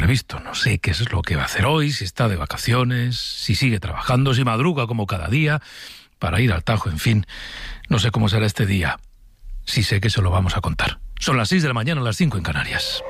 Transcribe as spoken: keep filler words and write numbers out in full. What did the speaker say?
previsto. No sé qué es lo que va a hacer hoy, si está de vacaciones, si sigue trabajando, si madruga como cada día para ir al Tajo, en fin. No sé cómo será este día. Sí sé que se lo vamos a contar. Son las seis de la mañana, las cinco en Canarias.